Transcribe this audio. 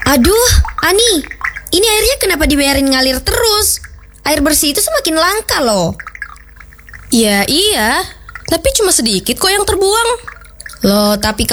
Aduh, Ani, ini airnya kenapa dibiarin ngalir terus? Air bersih itu semakin langka loh. Ya iya, tapi cuma sedikit kok yang terbuang. Loh, tapi